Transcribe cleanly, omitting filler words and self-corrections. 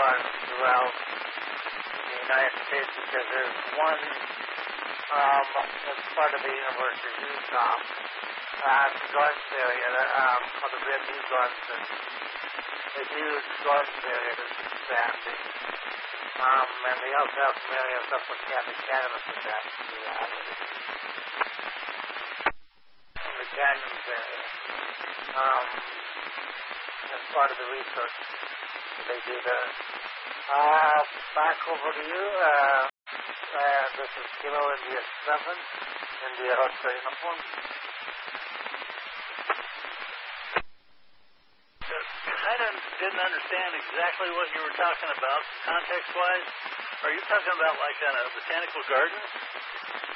gardens throughout the United States because there's one that's part of the University of Utah, gardens area called the Red New Gardens. And a huge gardens area that's expanding. And they also have some areas up with Canada for that. In the canyons area. As part of the research that they do there. Back over to you. This is Kilo India 7, India Hotel Uniform. I didn't understand exactly what you were talking about, context-wise. Are you talking about like in a botanical garden?